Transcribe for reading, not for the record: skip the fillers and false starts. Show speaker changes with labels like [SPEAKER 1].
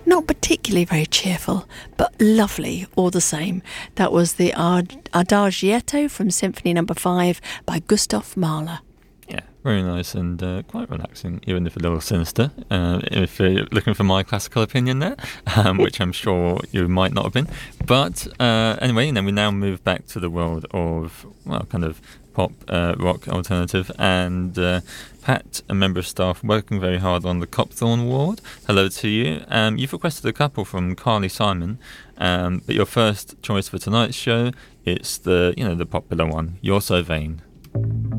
[SPEAKER 1] Not particularly very cheerful, but lovely all the same. That was the Adagietto from Symphony No. 5 by Gustav Mahler.
[SPEAKER 2] Yeah, very nice and quite relaxing, even if a little sinister. If you're looking for my classical opinion there, which I'm sure you might not have been. But anyway, we now move back to the world of, well, kind of pop, rock, alternative, and Pat, a member of staff working very hard on the Copthorne Award. Hello to you. You've requested a couple from Carly Simon, but your first choice for tonight's show, it's the popular one, You're So Vain.